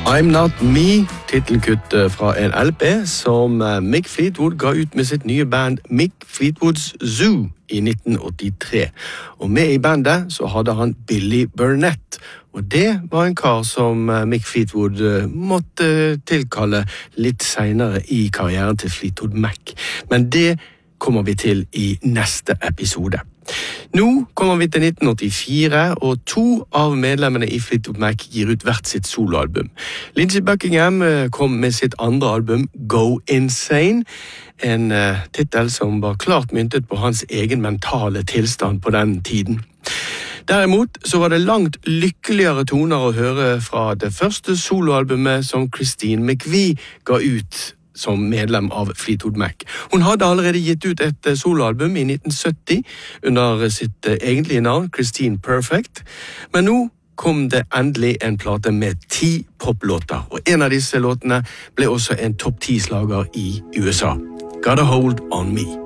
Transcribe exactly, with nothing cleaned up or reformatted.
I'm Not Me, titelkutt fra en L P som Mick Fleetwood ga ut med sitt nye band Mick Fleetwood's Zoo i nitten åttitre. Og med i bandet så hadde han Billy Burnett, og det var en kar som Mick Fleetwood måtte tilkalle litt senere i karrieren til Fleetwood Mac. Men det kommer vi til i neste episode. Nå kommer vi til nitten åttifire, og to av medlemmene i Fleetwood Mac gir ut hvert sitt soloalbum. Lindsey Buckingham kom med sitt andre album, Go Insane, en uh, titel som var klart myntet på hans egen mentale tilstand på den tiden. Derimot så var det langt lykkeligere toner å høre fra det første soloalbumet som Christine McVie ga ut som medlem av Fleetwood Mac. Hun hadde allerede gitt ut et soloalbum i nitten sytti under sitt egentlige navn, Christine Perfect, men nå kom det endelig en plate med ti poplåter, og en av disse låtene ble også en topp ti slager i U S A. Got a Hold on Me.